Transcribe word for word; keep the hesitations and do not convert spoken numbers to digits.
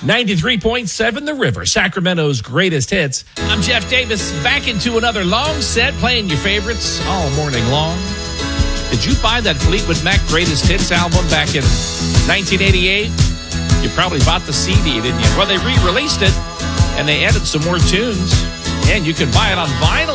ninety-three point seven The River, Sacramento's greatest hits. I'm Jeff Davis, back into another long set, playing your favorites all morning long. Did you buy that Fleetwood Mac Greatest Hits album back in nineteen eighty-eight? You probably bought the C D, didn't you? Well, they re-released it, and they added some more tunes, and you can buy it on vinyl.